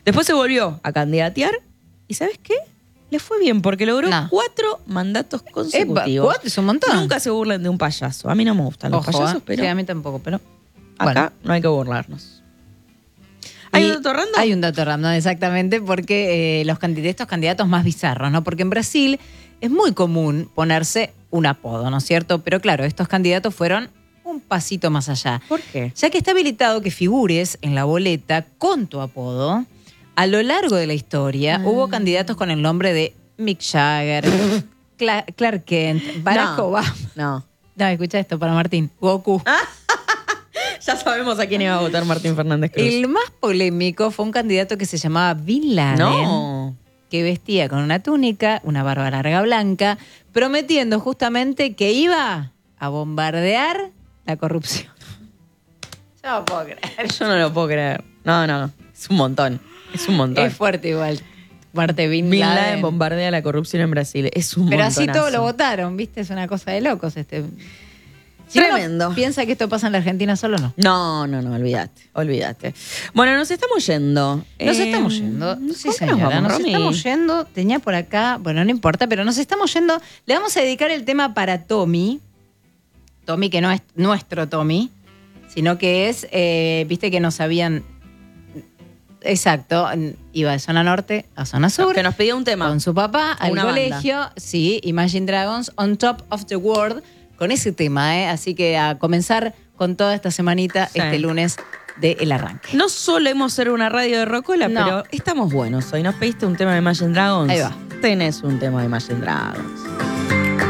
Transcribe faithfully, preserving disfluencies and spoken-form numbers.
Después se volvió a candidatear y ¿sabes qué? Le fue bien porque logró No. cuatro mandatos consecutivos. Epa, ¿cuatro? Es un montón. Nunca se burlen de un payaso. A mí no me gustan los Ojo, payasos, ¿eh? pero Sí, a mí tampoco, pero... acá Bueno. no hay que burlarnos. ¿Hay Y un dato random? Hay un dato random, exactamente, porque eh, los candidatos, estos candidatos más bizarros, ¿no? Porque en Brasil es muy común ponerse un apodo, ¿no es cierto? Pero claro, estos candidatos fueron un pasito más allá. ¿Por qué? Ya que está habilitado que figures en la boleta con tu apodo, a lo largo de la historia Mm. hubo candidatos con el nombre de Mick Jagger, Cla- Clark Kent, Barack No. Obama. No. No, escucha esto para Martín. Goku. Ya sabemos a quién iba a votar Martín Fernández Cruz. El más polémico fue un candidato que se llamaba Bin Laden, No. que vestía con una túnica, una barba larga blanca, prometiendo justamente que iba a bombardear la corrupción. Yo no puedo creer. Yo no lo puedo creer. No, no. Es un montón. Es un montón. Es fuerte igual. Marte Bin, Bin Laden. Laden bombardea la corrupción en Brasil. Es un Pero así montonazo. todos lo votaron, ¿viste? Es una cosa de locos este. Si uno Tremendo. piensa que esto pasa en la Argentina solo, no. No, no, no, olvídate, olvídate. Bueno, nos estamos yendo. Nos Eh, estamos yendo. Sí, ¿cómo señora. nos vamos, Nos Romy? estamos yendo. Tenía por acá, bueno, no importa, pero nos estamos yendo. Le vamos a dedicar el tema para Tommy. Tommy, que no es nuestro Tommy, sino que es, eh, viste que nos habían. Exacto, iba de zona norte a zona sur. Que nos pidió un tema. Con su papá al Una colegio. Sí, Imagine Dragons, On Top of the World, con ese tema, ¿eh? Así que a comenzar con toda esta semanita, Sí. este lunes de El Arranque. No solemos ser una radio de rocola, No. pero estamos buenos hoy. ¿Nos pediste un tema de Imagine Dragons? Ahí va. Tenés un tema de Imagine Dragons.